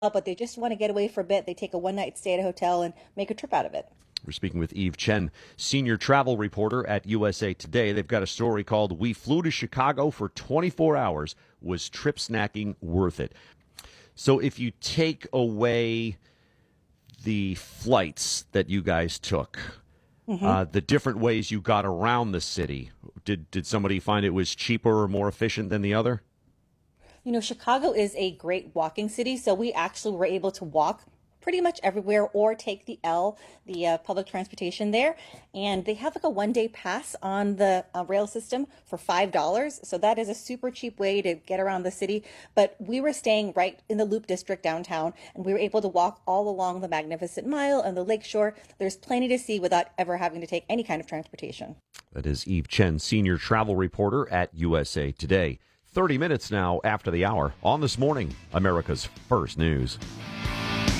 but they just want to get away for a bit. They take a one-night stay at a hotel and make a trip out of it. We're speaking with Eve Chen, senior travel reporter at USA Today. They've got a story called "We Flew to Chicago for 24 Hours. Was Trip Snacking Worth It?" So if you take away the flights that you guys took, the different ways you got around the city, did somebody find it was cheaper or more efficient than the other? You know, Chicago is a great walking city, so we actually were able to walk pretty much everywhere or take the public transportation there. And they have like a one-day pass on the rail system for $5. So that is a super cheap way to get around the city. But we were staying right in the Loop District downtown, and we were able to walk all along the Magnificent Mile and the Lakeshore. There's plenty to see without ever having to take any kind of transportation. That is Eve Chen, senior travel reporter at USA Today. 30 minutes now after the hour on This Morning, America's First News.